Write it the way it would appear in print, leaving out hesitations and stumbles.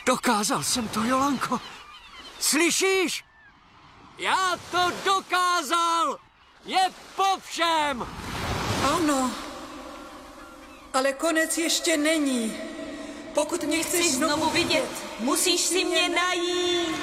Dokázal jsem to, Jolanko. Slyšíš? Já to dokázal! Je po všem! Ano, ale konec ještě není. Pokud mě chceš znovu vidět, musíš si mě najít.